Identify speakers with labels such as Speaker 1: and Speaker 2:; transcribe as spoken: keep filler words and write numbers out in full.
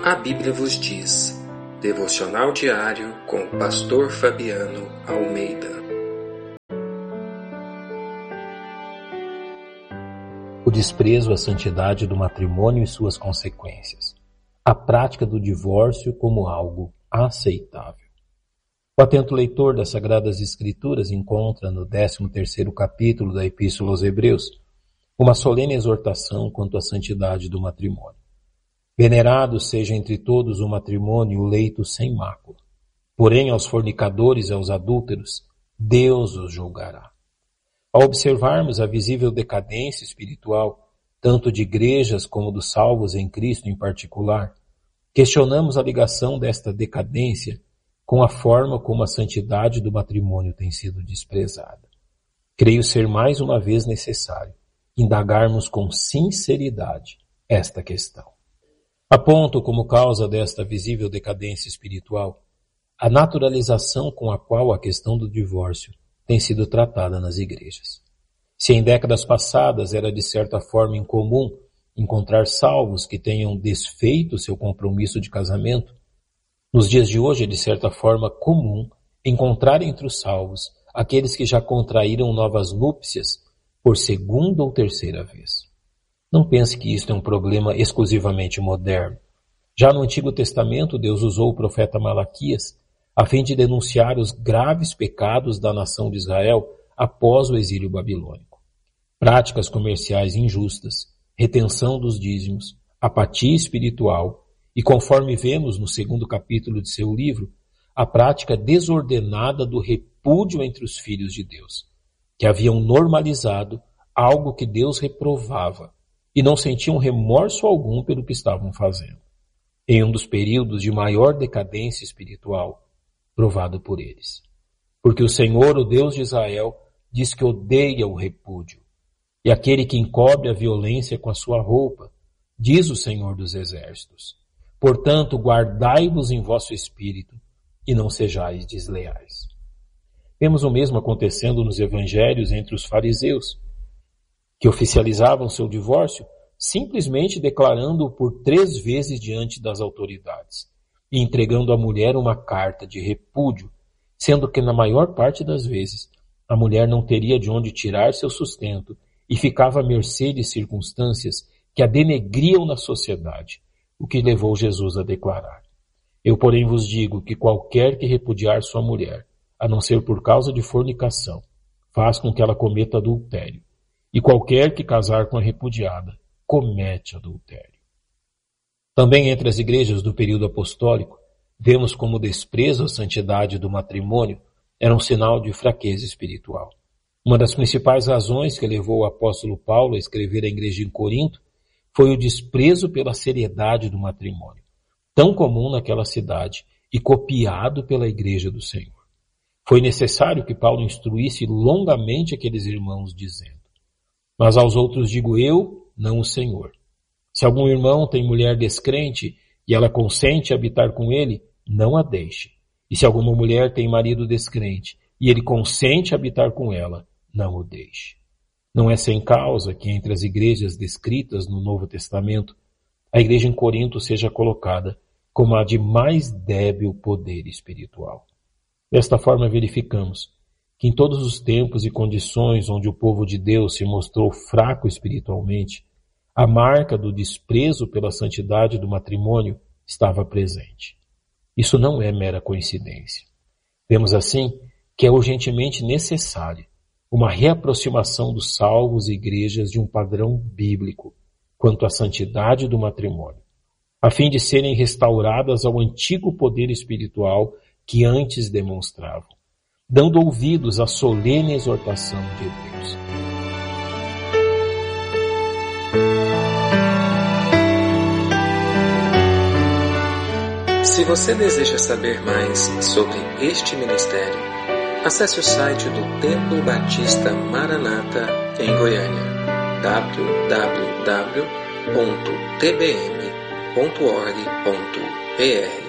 Speaker 1: A Bíblia vos diz. Devocional diário com o pastor Fabiano Almeida.
Speaker 2: O desprezo à santidade do matrimônio e suas consequências. A prática do divórcio como algo aceitável. O atento leitor das Sagradas Escrituras encontra no décimo terceiro capítulo da Epístola aos Hebreus uma solene exortação quanto à santidade do matrimônio. Venerado seja entre todos o matrimônio, o leito sem mácula. Porém, aos fornicadores e aos adúlteros, Deus os julgará. Ao observarmos a visível decadência espiritual, tanto de igrejas como dos salvos em Cristo em particular, questionamos a ligação desta decadência com a forma como a santidade do matrimônio tem sido desprezada. Creio ser mais uma vez necessário indagarmos com sinceridade esta questão. Aponto como causa desta visível decadência espiritual a naturalização com a qual a questão do divórcio tem sido tratada nas igrejas. Se em décadas passadas era de certa forma incomum encontrar salvos que tenham desfeito seu compromisso de casamento, nos dias de hoje é de certa forma comum encontrar entre os salvos aqueles que já contraíram novas núpcias por segunda ou terceira vez. Não pense que isto é um problema exclusivamente moderno. Já no Antigo Testamento, Deus usou o profeta Malaquias a fim de denunciar os graves pecados da nação de Israel após o exílio babilônico. Práticas comerciais injustas, retenção dos dízimos, apatia espiritual e, conforme vemos no segundo capítulo de seu livro, a prática desordenada do repúdio entre os filhos de Deus, que haviam normalizado algo que Deus reprovava e não sentiam remorso algum pelo que estavam fazendo, em um dos períodos de maior decadência espiritual provado por eles. Porque o Senhor, o Deus de Israel, diz que odeia o repúdio, e aquele que encobre a violência com a sua roupa, diz o Senhor dos Exércitos. Portanto, guardai-vos em vosso espírito, e não sejais desleais. Vemos o mesmo acontecendo nos evangelhos entre os fariseus, que oficializavam seu divórcio simplesmente declarando-o por três vezes diante das autoridades e entregando à mulher uma carta de repúdio, sendo que na maior parte das vezes a mulher não teria de onde tirar seu sustento e ficava à mercê de circunstâncias que a denegriam na sociedade, o que levou Jesus a declarar: Eu, porém, vos digo que qualquer que repudiar sua mulher, a não ser por causa de fornicação, faz com que ela cometa adultério. E qualquer que casar com a repudiada, comete adultério. Também entre as igrejas do período apostólico, vemos como o desprezo à santidade do matrimônio era um sinal de fraqueza espiritual. Uma das principais razões que levou o apóstolo Paulo a escrever à igreja em Corinto foi o desprezo pela seriedade do matrimônio, tão comum naquela cidade e copiado pela igreja do Senhor. Foi necessário que Paulo instruísse longamente aqueles irmãos, dizendo: Mas aos outros digo eu, não o Senhor. Se algum irmão tem mulher descrente e ela consente habitar com ele, não a deixe. E se alguma mulher tem marido descrente e ele consente habitar com ela, não o deixe. Não é sem causa que entre as igrejas descritas no Novo Testamento, a igreja em Corinto seja colocada como a de mais débil poder espiritual. Desta forma verificamos que em todos os tempos e condições onde o povo de Deus se mostrou fraco espiritualmente, a marca do desprezo pela santidade do matrimônio estava presente. Isso não é mera coincidência. Vemos assim que é urgentemente necessária uma reaproximação dos salvos e igrejas de um padrão bíblico quanto à santidade do matrimônio, a fim de serem restauradas ao antigo poder espiritual que antes demonstravam, dando ouvidos à solene exortação de Hebreus.
Speaker 1: Se você deseja saber mais sobre este ministério, acesse o site do Templo Batista Maranata em Goiânia, w w w ponto t b m ponto org ponto b r.